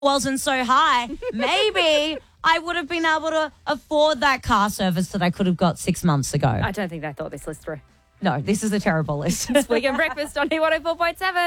wasn't so high, maybe I would have been able to afford that car service that I could have got 6 months ago. I don't think they thought this list through. No, this is a terrible list. Weekend Breakfast on Hit 104.7.